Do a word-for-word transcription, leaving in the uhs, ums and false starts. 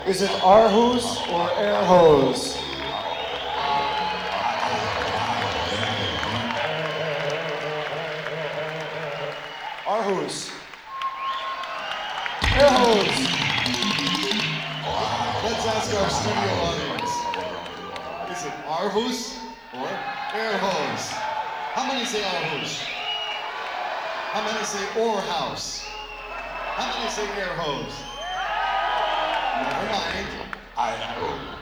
Is it Aarhus or air hose? Aarhus. Air hose. Let's ask our studio audience. Is it Aarhus or air hose? How many say Aarhus? How many say Oorhouse? How many say air hose? Never mind. I